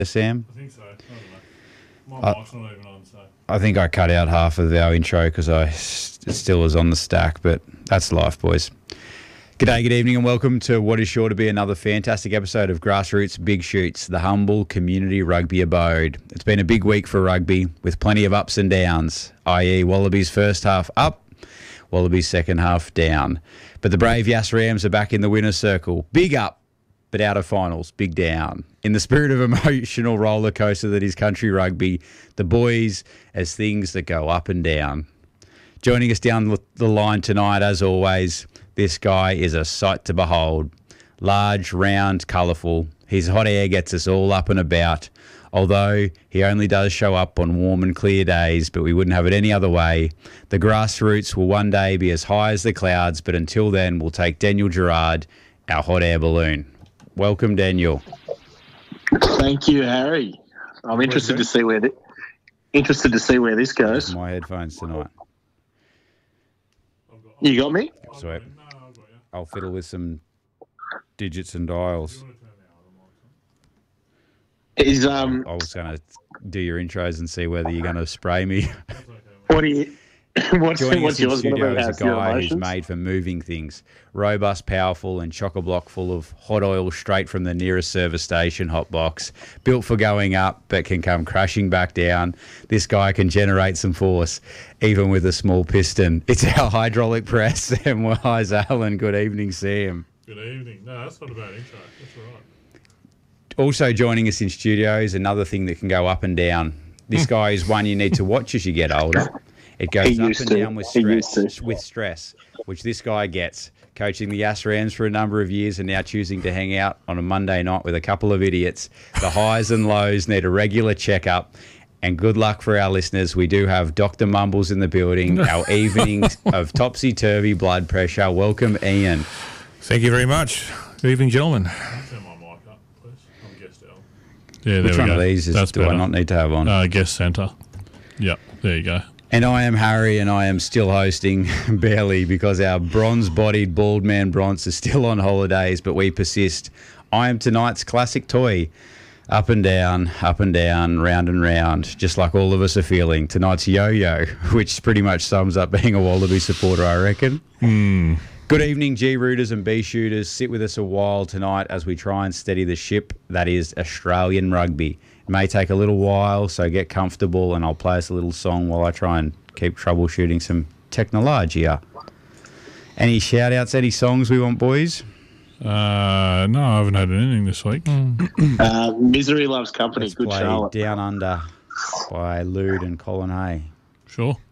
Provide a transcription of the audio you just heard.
Sam? I think so. I don't know. My mic's not even on, so. I think I cut out half of our intro because it still was on the stack, but that's life, boys. G'day, good evening, and welcome to what is sure to be another fantastic episode of Grassroots Big Shoots, the humble community rugby abode. It's been a big week for rugby with plenty of ups and downs, i.e. Wallabies first half up, Wallabies second half down. But the brave Yass Rams are back in the winner's circle. Big up, but out of finals, big down. In the spirit of emotional roller coaster that is country rugby, the boys as things that go up and down. Joining us down the line tonight, as always, this guy is a sight to behold. Large, round, colourful. His hot air gets us all up and about. Although he only does show up on warm and clear days, but we wouldn't have it any other way. The Grassroots will one day be as high as the clouds, but until then, we'll take Daniel Gerard, our hot air balloon. Welcome, Daniel. Thank you, Harry. I'm interested to see where this goes. My headphones tonight. You got me? Sweet. I'll fiddle with some digits and dials. Is I was going to do your intros and see whether you're going to spray me. what do you? What's Joining us in yours studio going to is a guy who's made for moving things. Robust, powerful, and chock-a-block full of hot oil straight from the nearest service station hot box. Built for going up, but can come crashing back down. This guy can generate some force, even with a small piston. It's our hydraulic press, Sam Wise Allen. Good evening, Sam. Good evening. No, that's not a bad intro. That's all right. Also joining us in studio is another thing that can go up and down. This guy is one you need to watch as you get older. It goes up and down with stress, which this guy gets. Coaching the Yass Rams for a number of years and now choosing to hang out on a Monday night with a couple of idiots. The highs and lows need a regular checkup. And good luck for our listeners. We do have Dr. Mumbles in the building, our evenings of topsy-turvy blood pressure. Welcome, Ian. Thank you very much. Good evening, gentlemen. Turn my mic up, please. I'm guest out. Yeah, there Which we one go. of these do better. I not need to have on? Guest centre. Yep, there you go. And I am Harry, and I am still hosting, barely, because our bronze-bodied bald man Bronze is still on holidays, but we persist. I am tonight's classic toy. Up and down, round and round, just like all of us are feeling. Tonight's yo-yo, which pretty much sums up being a Wallaby supporter, I reckon. Good evening, G-rooters and B-shooters. Sit with us a while tonight as we try and steady the ship that is Australian rugby. It may take a little while, so get comfortable, and I'll play us a little song while I try and keep troubleshooting some technology. Any shout-outs, any songs we want, boys? No, I haven't had anything this week. Misery Loves Company. Let's Good play Charlotte. Down Under by Lude and Colin Hay. Sure.